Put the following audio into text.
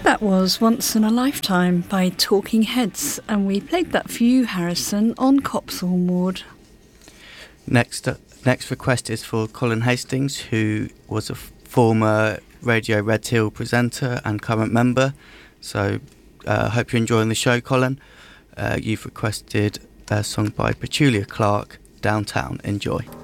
That was Once in a Lifetime by Talking Heads, and we played that for you, Harrison, on Copthall Moor. Next request is for Colin Hastings, who was a former Radio Red Hill presenter and current member. So I hope you're enjoying the show, Colin. You've requested a song by Petulia Clark, Downtown. Enjoy.